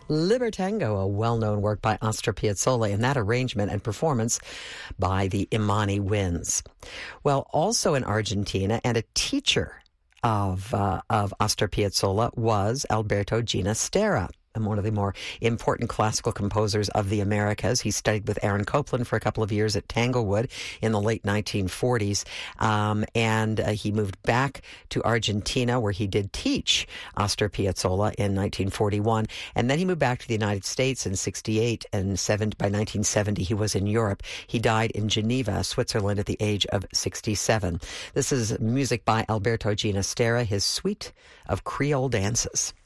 Libertango, a well-known work by Astor Piazzolla, and that arrangement and performance by the Imani Winds. Well, also in Argentina, and a teacher of Astor Piazzolla was Alberto Ginastera, and one of the more important classical composers of the Americas. He studied with Aaron Copland for a couple of years at Tanglewood in the late 1940s, and he moved back to Argentina, where he did teach Astor Piazzolla in 1941, and then he moved back to the United States in 68, and by 1970 he was in Europe. He died in Geneva, Switzerland, at the age of 67. This is music by Alberto Ginastera, his Suite of Creole Dances.